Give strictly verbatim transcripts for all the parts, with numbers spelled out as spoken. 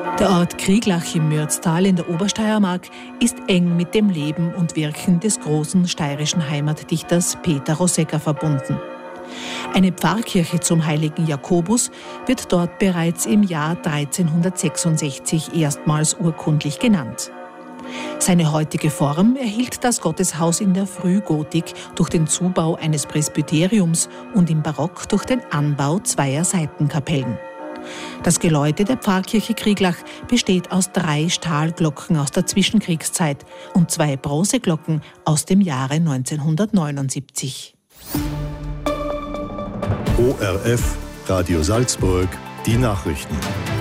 Der Ort Krieglach im Mürztal in der Obersteiermark ist eng mit dem Leben und Wirken des großen steirischen Heimatdichters Peter Rosegger verbunden. Eine Pfarrkirche zum heiligen Jakobus wird dort bereits im Jahr dreizehnhundertsechsundsechzig erstmals urkundlich genannt. Seine heutige Form erhielt das Gotteshaus in der Frühgotik durch den Zubau eines Presbyteriums und im Barock durch den Anbau zweier Seitenkapellen. Das Geläute der Pfarrkirche Krieglach besteht aus drei Stahlglocken aus der Zwischenkriegszeit und zwei Bronzeglocken aus dem Jahre neunzehnhundertneunundsiebzig. O R F, Radio Salzburg, die Nachrichten.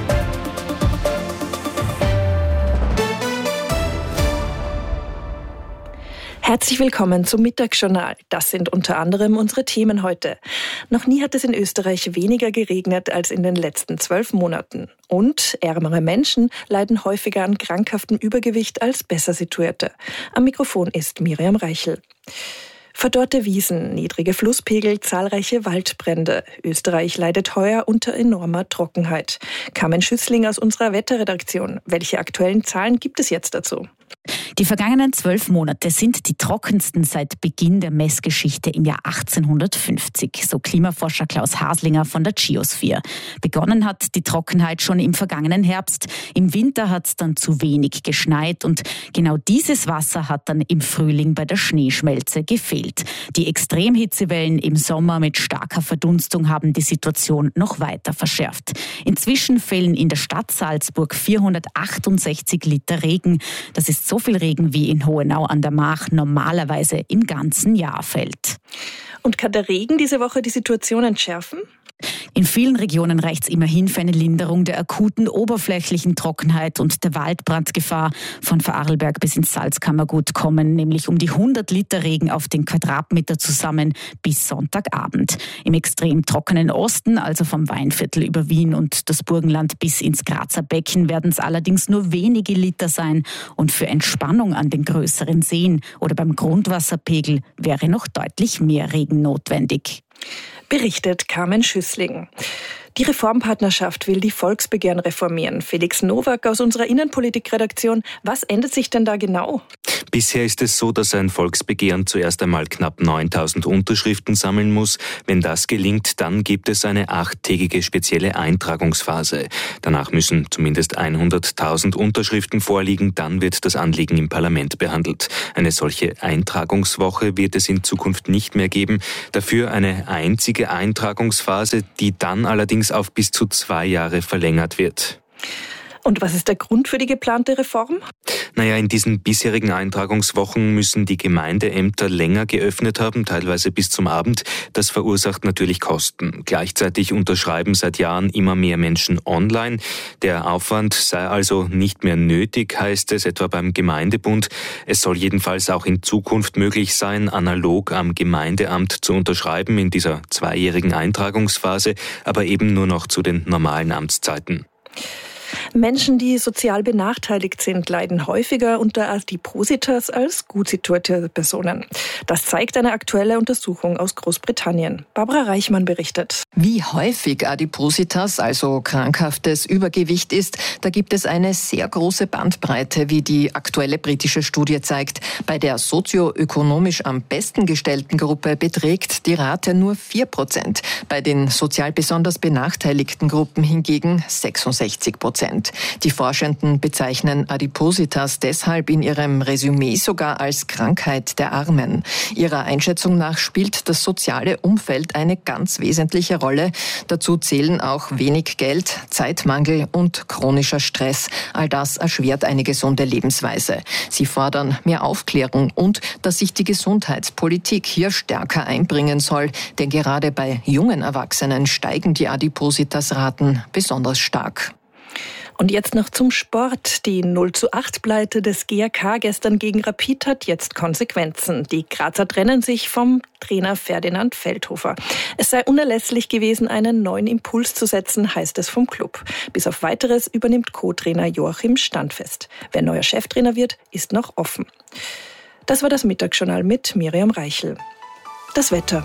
Herzlich willkommen zum Mittagsjournal. Das sind unter anderem unsere Themen heute. Noch nie hat es in Österreich weniger geregnet als in den letzten zwölf Monaten. Und ärmere Menschen leiden häufiger an krankhaftem Übergewicht als besser Situierte. Am Mikrofon ist Miriam Reichel. Verdorrte Wiesen, niedrige Flusspegel, zahlreiche Waldbrände. Österreich leidet heuer unter enormer Trockenheit. Carmen Schüssling aus unserer Wetterredaktion. Welche aktuellen Zahlen gibt es jetzt dazu? Die vergangenen zwölf Monate sind die trockensten seit Beginn der Messgeschichte im Jahr achtzehnhundertfünfzig, so Klimaforscher Klaus Haslinger von der Geosphere. Begonnen hat die Trockenheit schon im vergangenen Herbst. Im Winter hat es dann zu wenig geschneit und genau dieses Wasser hat dann im Frühling bei der Schneeschmelze gefehlt. Die Extremhitzewellen im Sommer mit starker Verdunstung haben die Situation noch weiter verschärft. Inzwischen fällen in der Stadt Salzburg vierhundertachtundsechzig Liter Regen. Das ist so viel Regen, wie in Hohenau an der Mach normalerweise im ganzen Jahr fällt. Und kann der Regen diese Woche die Situation entschärfen? In vielen Regionen reicht es immerhin für eine Linderung der akuten oberflächlichen Trockenheit und der Waldbrandgefahr. Von Vorarlberg bis ins Salzkammergut kommen nämlich um die hundert Liter Regen auf den Quadratmeter zusammen bis Sonntagabend. Im extrem trockenen Osten, also vom Weinviertel über Wien und das Burgenland bis ins Grazer Becken, werden es allerdings nur wenige Liter sein. Und für Entspannung an den größeren Seen oder beim Grundwasserpegel wäre noch deutlich mehr Regen notwendig. Berichtet Carmen Schüssling. Die Reformpartnerschaft will die Volksbegehren reformieren. Felix Nowak aus unserer Innenpolitikredaktion. Was ändert sich denn da genau? Bisher ist es so, dass ein Volksbegehren zuerst einmal knapp neuntausend Unterschriften sammeln muss. Wenn das gelingt, dann gibt es eine achttägige spezielle Eintragungsphase. Danach müssen zumindest hunderttausend Unterschriften vorliegen, dann wird das Anliegen im Parlament behandelt. Eine solche Eintragungswoche wird es in Zukunft nicht mehr geben. Dafür eine einzige Eintragungsphase, die dann allerdings auf bis zu zwei Jahre verlängert wird. Und was ist der Grund für die geplante Reform? Naja, in diesen bisherigen Eintragungswochen müssen die Gemeindeämter länger geöffnet haben, teilweise bis zum Abend. Das verursacht natürlich Kosten. Gleichzeitig unterschreiben seit Jahren immer mehr Menschen online. Der Aufwand sei also nicht mehr nötig, heißt es, etwa beim Gemeindebund. Es soll jedenfalls auch in Zukunft möglich sein, analog am Gemeindeamt zu unterschreiben in dieser zweijährigen Eintragungsphase, aber eben nur noch zu den normalen Amtszeiten. Menschen, die sozial benachteiligt sind, leiden häufiger unter Adipositas als gut situierte Personen. Das zeigt eine aktuelle Untersuchung aus Großbritannien. Barbara Reichmann berichtet. Wie häufig Adipositas, also krankhaftes Übergewicht ist, da gibt es eine sehr große Bandbreite, wie die aktuelle britische Studie zeigt. Bei der sozioökonomisch am besten gestellten Gruppe beträgt die Rate nur vier Prozent. Bei den sozial besonders benachteiligten Gruppen hingegen sechsundsechzig Prozent. Die Forschenden bezeichnen Adipositas deshalb in ihrem Resümee sogar als Krankheit der Armen. Ihrer Einschätzung nach spielt das soziale Umfeld eine ganz wesentliche Rolle. Dazu zählen auch wenig Geld, Zeitmangel und chronischer Stress. All das erschwert eine gesunde Lebensweise. Sie fordern mehr Aufklärung und dass sich die Gesundheitspolitik hier stärker einbringen soll, denn gerade bei jungen Erwachsenen steigen die Adipositas-Raten besonders stark. Und jetzt noch zum Sport. Die null zu acht Pleite des G A K gestern gegen Rapid hat jetzt Konsequenzen. Die Grazer trennen sich vom Trainer Ferdinand Feldhofer. Es sei unerlässlich gewesen, einen neuen Impuls zu setzen, heißt es vom Club. Bis auf Weiteres übernimmt Co-Trainer Joachim Standfest. Wer neuer Cheftrainer wird, ist noch offen. Das war das Mittagsjournal mit Miriam Reichel. Das Wetter.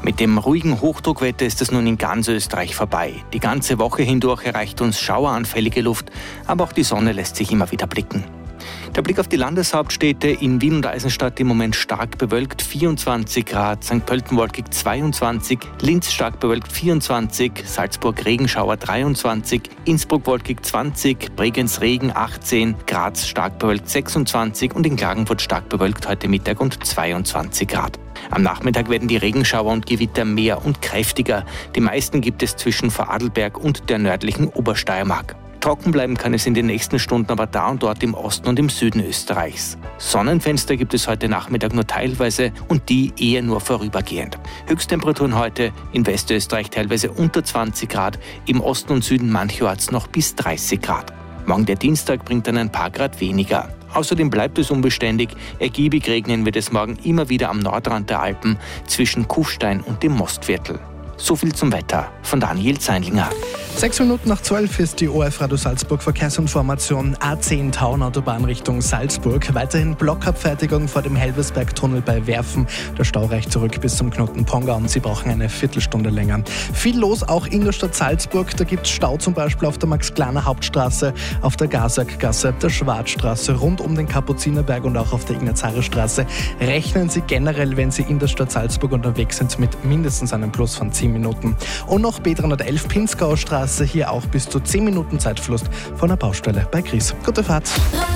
Mit dem ruhigen Hochdruckwetter ist es nun in ganz Österreich vorbei. Die ganze Woche hindurch erreicht uns schaueranfällige Luft, aber auch die Sonne lässt sich immer wieder blicken. Der Blick auf die Landeshauptstädte: in Wien und Eisenstadt im Moment stark bewölkt, vierundzwanzig Grad, Sankt Pölten wolkig zweiundzwanzig, Linz stark bewölkt vierundzwanzig, Salzburg Regenschauer dreiundzwanzig, Innsbruck wolkig zwanzig, Bregenz Regen achtzehn, Graz stark bewölkt sechsundzwanzig und in Klagenfurt stark bewölkt heute Mittag und zweiundzwanzig Grad. Am Nachmittag werden die Regenschauer und Gewitter mehr und kräftiger. Die meisten gibt es zwischen Vorarlberg und der nördlichen Obersteiermark. Trocken bleiben kann es in den nächsten Stunden aber da und dort im Osten und im Süden Österreichs. Sonnenfenster gibt es heute Nachmittag nur teilweise und die eher nur vorübergehend. Höchsttemperaturen heute in Westösterreich teilweise unter zwanzig Grad, im Osten und Süden mancherorts noch bis dreißig Grad. Morgen der Dienstag bringt dann ein paar Grad weniger. Außerdem bleibt es unbeständig, ergiebig regnen wird es morgen immer wieder am Nordrand der Alpen zwischen Kufstein und dem Mostviertel. So viel zum Wetter von Daniel Zeinlinger. Sechs Minuten nach zwölf ist die O F Radio Salzburg Verkehrsinformation. A zehn Tauernautobahn Richtung Salzburg. Weiterhin Blockabfertigung vor dem Helversberg-Tunnel bei Werfen. Der Stau reicht zurück bis zum Knoten Ponga und Sie brauchen eine Viertelstunde länger. Viel los auch in der Stadt Salzburg. Da gibt es Stau zum Beispiel auf der Max-Klaner-Hauptstraße, auf der Gasack-Gasse, der Schwarzstraße, rund um den Kapuzinerberg und auch auf der Ignazarerstraße. Rechnen Sie generell, wenn Sie in der Stadt Salzburg unterwegs sind, mit mindestens einem Plus von zehn Minuten. Und noch B dreihundertelf Pinzgauer Straße, hier auch bis zu zehn Minuten Zeitverlust von der Baustelle bei Gries. Gute Fahrt.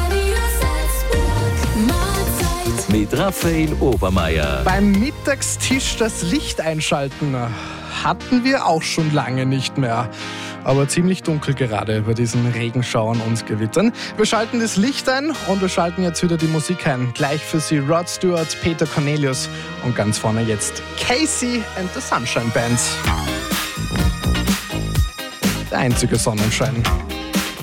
Mit Raphael Obermeier. Beim Mittagstisch das Licht einschalten hatten wir auch schon lange nicht mehr. Aber ziemlich dunkel gerade bei diesen Regenschauern und Gewittern. Wir schalten das Licht ein und wir schalten jetzt wieder die Musik ein. Gleich für Sie Rod Stewart, Peter Cornelius und ganz vorne jetzt Casey and the Sunshine Band. Der einzige Sonnenschein.